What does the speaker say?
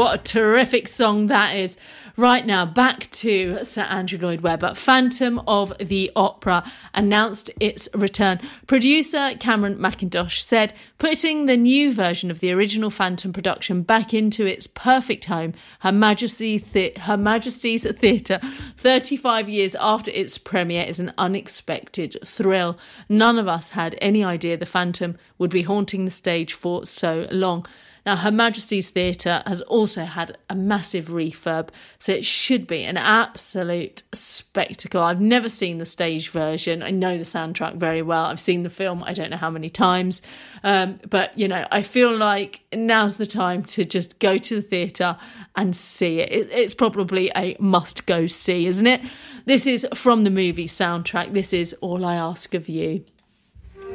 what a terrific song that is. Right now, back to Sir Andrew Lloyd Webber. Phantom of the Opera announced its return. Producer Cameron Mackintosh said, putting the new version of the original Phantom production back into its perfect home, Her Majesty's Theatre, 35 years after its premiere, is an unexpected thrill. None of us had any idea the Phantom would be haunting the stage for so long. Now, Her Majesty's Theatre has also had a massive refurb, so it should be an absolute spectacle. I've never seen the stage version. I know the soundtrack very well. I've seen the film, I don't know how many times. But, you know, I feel like now's the time to just go to the theatre and see it. It's probably a must-go see, isn't it? This is from the movie soundtrack. This is All I Ask of You.